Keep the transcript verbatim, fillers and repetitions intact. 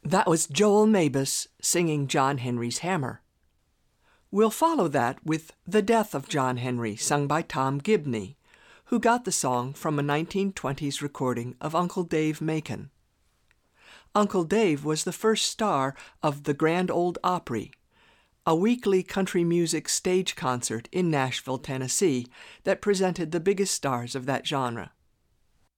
That was Joel Mabus singing John Henry's Hammer. We'll follow that with The Death of John Henry, sung by Tom Gibney, who got the song from a nineteen twenties recording of Uncle Dave Macon. Uncle Dave was the first star of the Grand Ole Opry, a weekly country music stage concert in Nashville, Tennessee, that presented the biggest stars of that genre.